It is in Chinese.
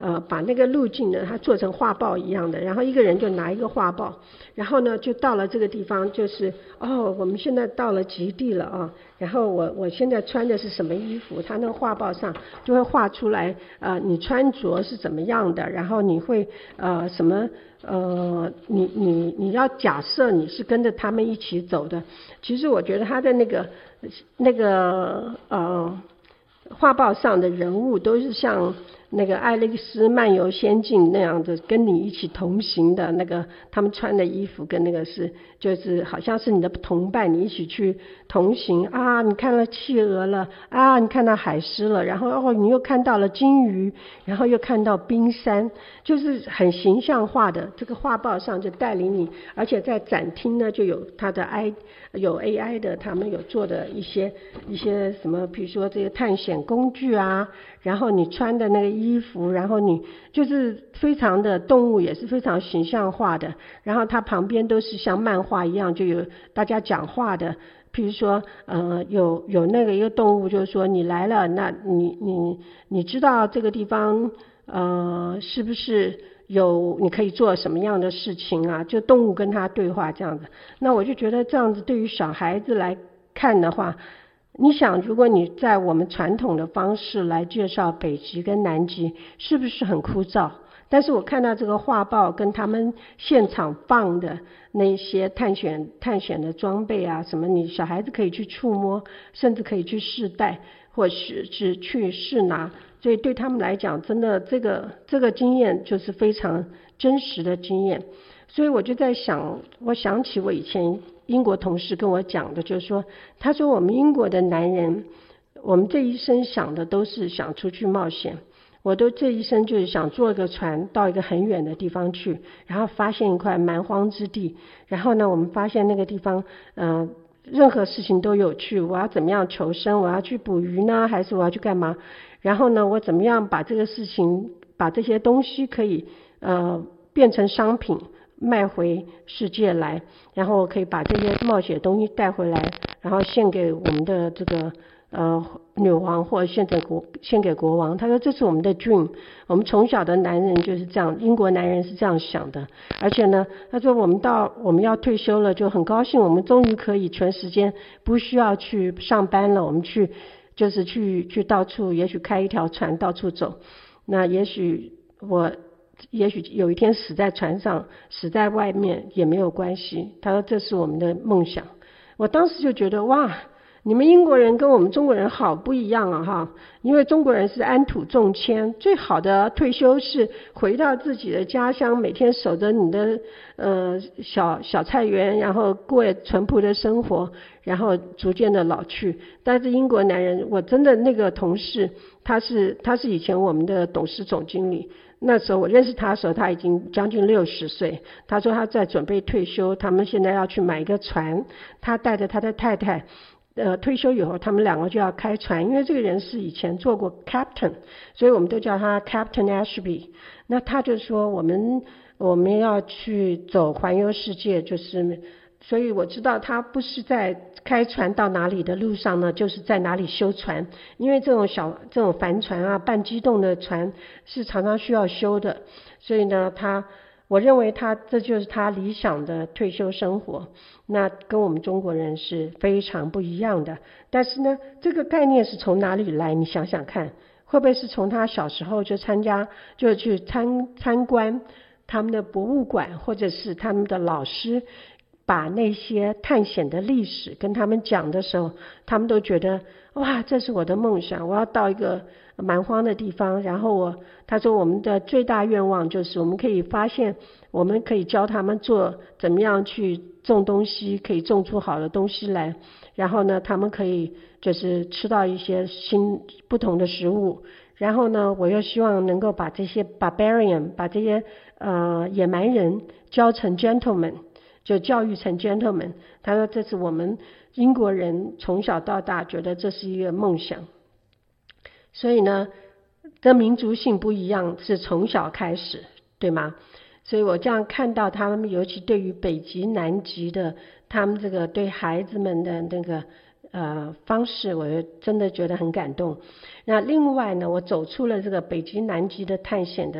把那个路径呢，它做成画报一样的，然后一个人就拿一个画报，然后呢就到了这个地方，就是我们现在到了极地了啊，然后我现在穿的是什么衣服，他那个画报上就会画出来，你穿着是怎么样的，然后你会什么你要假设你是跟着他们一起走的。其实我觉得他的那个画报上的人物都是像那个爱丽丝漫游仙境那样的跟你一起同行的那个，他们穿的衣服跟那个就是好像是你的同伴，你一起去同行啊，你看到企鹅了啊，你看到海狮了，然后你又看到了金鱼，然后又看到冰山，就是很形象化的，这个画报上就带领你，而且在展厅呢就有它的有 AI 的，他们有做的一些什么，比如说这些探险工具啊，然后你穿的那个衣服，然后你就是非常的动物也是非常形象化的，然后它旁边都是像漫画一样，就有大家讲话的，譬如说有那个一个动物就是说你来了，那你知道这个地方是不是你可以做什么样的事情啊，就动物跟他对话这样子。那我就觉得这样子对于小孩子来看的话，你想如果你在我们传统的方式来介绍北极跟南极，是不是很枯燥？但是我看到这个画报跟他们现场放的那些探险的装备啊什么，你小孩子可以去触摸，甚至可以去试戴或是去试拿，所以对他们来讲真的这个经验就是非常真实的经验。所以我就在想，我想起我以前英国同事跟我讲的，就是说他说我们英国的男人，我们这一生想的都是想出去冒险，我都这一生就是想坐一个船到一个很远的地方去，然后发现一块蛮荒之地，然后呢我们发现那个地方任何事情都有趣，我要怎么样求生，我要去捕鱼呢还是我要去干嘛，然后呢我怎么样把这个事情把这些东西可以变成商品卖回世界来，然后可以把这些冒险的东西带回来，然后献给我们的这个女王或者献给国王。他说这是我们的 dream， 我们从小的男人就是这样，英国男人是这样想的。而且呢他说我们要退休了，就很高兴我们终于可以全时间不需要去上班了，我们去到处，也许开一条船到处走，那也许有一天死在船上，死在外面也没有关系。他说这是我们的梦想。我当时就觉得哇，你们英国人跟我们中国人好不一样啊哈！因为中国人是安土重迁，最好的退休是回到自己的家乡，每天守着你的小菜园，然后过淳朴的生活，然后逐渐的老去。但是英国男人，我真的那个同事，他是以前我们的董事总经理。那时候我认识他的时候，他已经将近60岁。他说他在准备退休，他们现在要去买一个船，他带着他的太太退休以后他们2个就要开船，因为这个人是以前做过 captain， 所以我们都叫他 Captain Ashby。 那他就说我们要去走环游世界，就是所以我知道他不是在开船到哪里的路上呢，就是在哪里修船，因为这种帆船啊，半机动的船是常常需要修的，所以呢我认为这就是他理想的退休生活，那跟我们中国人是非常不一样的。但是呢这个概念是从哪里来，你想想看，会不会是从他小时候就去参观他们的博物馆，或者是他们的老师把那些探险的历史跟他们讲的时候，他们都觉得哇，这是我的梦想，我要到一个蛮荒的地方。然后他说我们的最大愿望就是我们可以发现，我们可以教他们怎么样去种东西，可以种出好的东西来，然后呢他们可以就是吃到一些不同的食物。然后呢我又希望能够把这些 barbarian 把这些野蛮人教成 gentleman，就教育成 gentleman。 他说这是我们英国人从小到大觉得这是一个梦想。所以呢这民族性不一样，是从小开始，对吗？所以我这样看到他们尤其对于北极南极的他们这个对孩子们的那个方式，我真的觉得很感动。那另外呢，我走出了这个北极南极的探险的